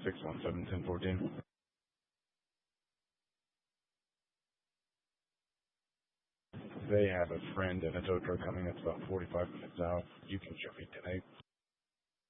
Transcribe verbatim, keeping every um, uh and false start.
six one seven, one zero one four. They have a friend and a tow truck coming that's about forty-five minutes out. You can show me tonight.